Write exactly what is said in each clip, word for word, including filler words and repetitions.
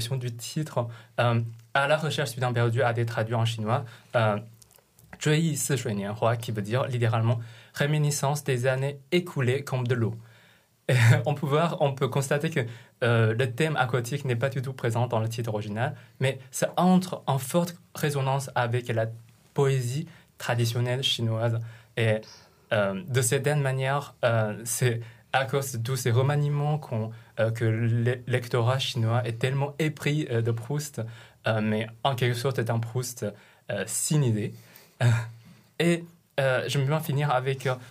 du titre, euh, à la recherche du temps perdu a été traduit en chinois euh, 追忆似水年华, qui veut dire littéralement réminiscence des années écoulées comme de l'eau. Et on peut voir, on peut constater que euh, le thème aquatique n'est pas du tout présent dans le titre original, mais ça entre en forte résonance avec la poésie traditionnelle chinoise. Et euh, de certaine manière, euh, c'est à cause de tous ces remaniements qu'on, euh, que le lectorat chinois est tellement épris euh, de Proust, euh, mais en quelque sorte d'un Proust euh, sin idée. Euh, et euh, je vais finir avec euh,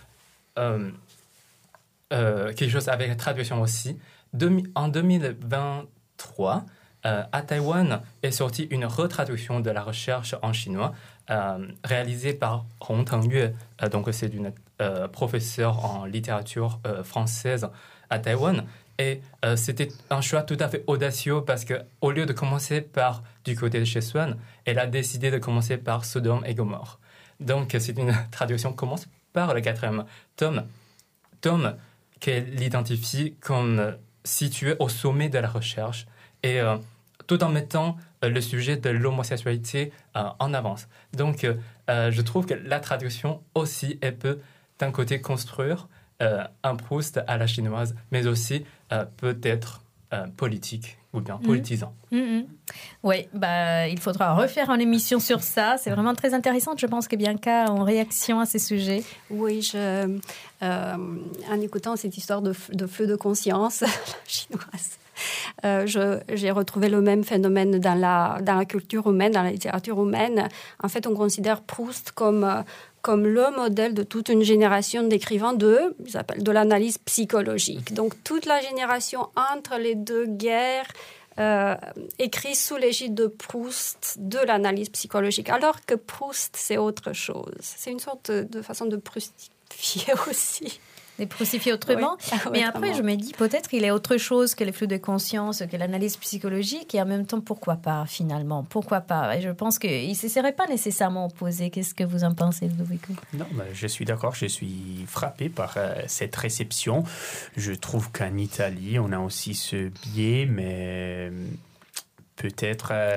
euh, quelque chose avec la traduction aussi. Demi- en deux mille vingt-trois, euh, à Taïwan est sortie une retraduction de la recherche en chinois euh, réalisée par Hong Tengyue, euh, donc c'est une euh, professeure en littérature euh, française à Taïwan. Et euh, c'était un choix tout à fait audacieux parce qu'au lieu de commencer par du côté de chez Swan, elle a décidé de commencer par Sodome et Gomorrhe. Donc c'est une traduction qui commence par le quatrième tome, tome qu'elle identifie comme situé au sommet de la recherche et euh, tout en mettant euh, le sujet de l'homosexualité euh, en avance. Donc euh, je trouve que la traduction aussi, elle peut d'un côté construire euh, un Proust à la chinoise, mais aussi euh, peut-être euh, politique ou bien politisant. Mmh. Mmh. Oui, bah, il faudra refaire une émission sur ça. C'est vraiment très intéressant. Je pense que Bianca, en réaction à ces sujets. Oui, je, euh, en écoutant cette histoire de, de feu de conscience chinoise, euh, je, j'ai retrouvé le même phénomène dans la, dans la culture humaine, dans la littérature humaine. En fait, on considère Proust comme... comme le modèle de toute une génération d'écrivains de, ils appellent de l'analyse psychologique. Donc, toute la génération entre les deux guerres euh, écrit sous l'égide de Proust de l'analyse psychologique, alors que Proust, c'est autre chose. C'est une sorte de, de façon de proustifier aussi. Les proustifier autrement. Oui. Ah, mais après, je me dis, peut-être il est autre chose que les flux de conscience, que l'analyse psychologique, et en même temps, pourquoi pas, finalement? Pourquoi pas? Et je pense qu'il ne se serait pas nécessairement opposé. Qu'est-ce que vous en pensez, Ludovico? Non, ben, je suis d'accord, je suis frappé par euh, cette réception. Je trouve qu'en Italie, on a aussi ce biais, mais peut-être euh,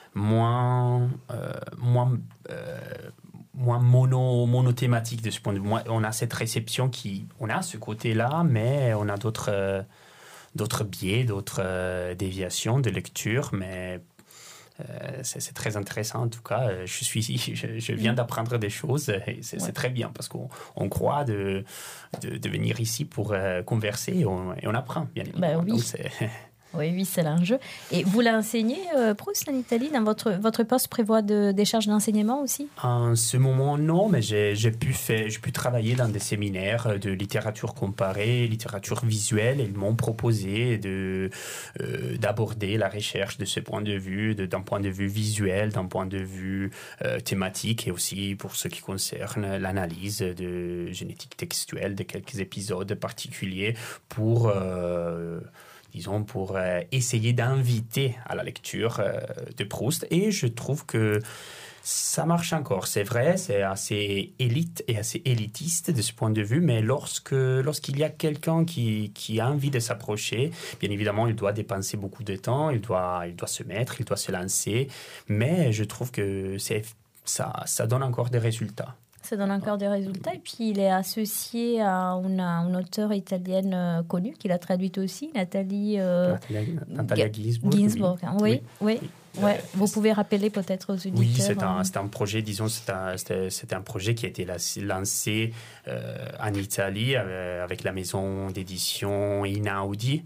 moins... Euh, moins euh, moins mono, monothématique de ce point de vue. On a cette réception qui... On a ce côté-là, mais on a d'autres, euh, d'autres biais, d'autres euh, déviations de lecture, mais euh, c'est, c'est très intéressant en tout cas. Je, suis, je, je viens d'apprendre des choses et c'est, ouais. c'est très bien parce qu'on on croit de, de, de venir ici pour euh, converser et on, et on apprend, bien évidemment. Ben oui. Donc, c'est... Oui, oui, c'est l'enjeu. Et vous l'enseignez, euh, Proust, en Italie? Dans votre, votre poste prévoit de, des charges d'enseignement aussi? En ce moment, non, mais j'ai, j'ai, pu faire, j'ai pu travailler dans des séminaires de littérature comparée, littérature visuelle, et ils m'ont proposé de, euh, d'aborder la recherche de ce point de vue, de, d'un point de vue visuel, d'un point de vue euh, thématique, et aussi pour ce qui concerne l'analyse de génétique textuelle de quelques épisodes particuliers pour... Euh, disons, pour euh, essayer d'inviter à la lecture euh, de Proust. Et je trouve que ça marche encore. C'est vrai, c'est assez élite et assez élitiste de ce point de vue, mais lorsque, lorsqu'il y a quelqu'un qui, qui a envie de s'approcher, bien évidemment, il doit dépenser beaucoup de temps, il doit, il doit se mettre, il doit se lancer, mais je trouve que c'est, ça, ça donne encore des résultats. Ça donne encore des résultats. Et puis, il est associé à une, une auteure italienne euh, connue, qu'il a traduite aussi, Nathalie... Euh, Natalia Ginzburg. Ginzburg, oui. Hein. Oui, oui. oui. oui. Ouais. Vous pouvez rappeler peut-être aux auditeurs. Oui, c'est un, c'est un projet, disons, c'est un, c'est, c'est un projet qui a été lancé euh, en Italie euh, avec la maison d'édition Einaudi.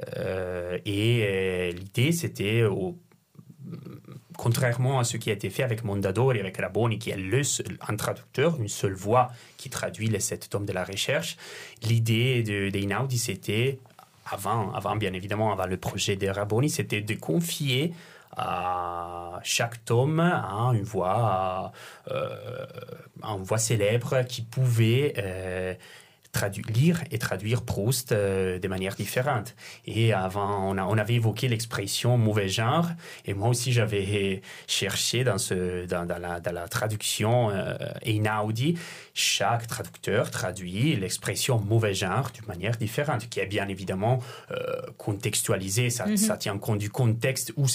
Euh, et euh, l'idée, c'était... Au, contrairement à ce qui a été fait avec Mondadori, avec Raboni, qui est le seul, un traducteur, une seule voix qui traduit les sept tomes de la recherche, l'idée de, d'Einaudi, c'était, avant, avant, bien évidemment, avant le projet de Raboni, c'était de confier à chaque tome à une voix, euh, à une voix célèbre qui pouvait... Euh, Tradu- lire et traduire Proust euh, de manière différente. Et avant, on, a, on avait évoqué l'expression mauvais genre, et moi aussi j'avais cherché dans, ce, dans, dans, la, dans la traduction euh, Einaudi, chaque traducteur traduit l'expression mauvais genre d'une manière différente, qui est bien évidemment euh, contextualisée, ça, mm-hmm. ça tient compte du contexte où